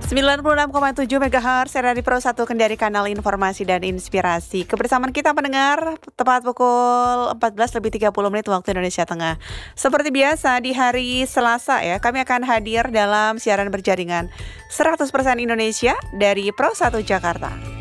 96,7 MHz dari Pro 1 Kendari, kanal informasi dan inspirasi. Kebersamaan kita mendengar tepat pukul 14:30 waktu Indonesia Tengah. Seperti biasa di hari Selasa ya, kami akan hadir dalam siaran berjaringan 100% Indonesia dari Pro 1 Jakarta.